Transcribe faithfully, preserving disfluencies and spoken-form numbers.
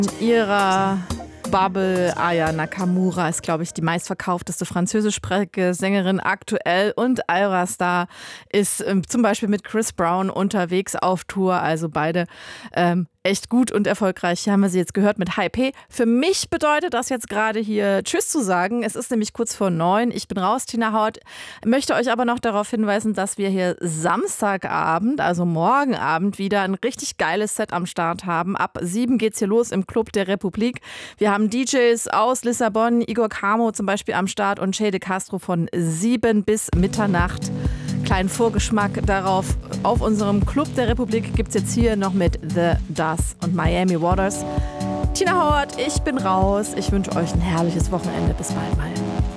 ihrer Bubble. Aya Nakamura ist, glaube ich, die meistverkaufteste französischsprachige Sängerin aktuell. Und Ayra Starr ist ähm, zum Beispiel mit Chris Brown unterwegs auf Tour. Also beide ähm, echt gut und erfolgreich. Hier haben wir sie jetzt gehört mit Hi P. Für mich bedeutet das jetzt gerade hier Tschüss zu sagen. Es ist nämlich kurz vor neun. Ich bin raus, Tina Hauert. Möchte euch aber noch darauf hinweisen, dass wir hier Samstagabend, also morgen Abend, wieder ein richtig geiles Set am Start haben. Ab sieben geht's hier los im Club der Republik. Wir haben D Js aus Lissabon, Igor Camo zum Beispiel am Start und Che de Castro von sieben bis Mitternacht. Kleinen Vorgeschmack darauf auf unserem Club der Republik gibt es jetzt hier noch mit The Das und Miami Waters. Tina Hauert, ich bin raus. Ich wünsche euch ein herrliches Wochenende. Bis bald mal.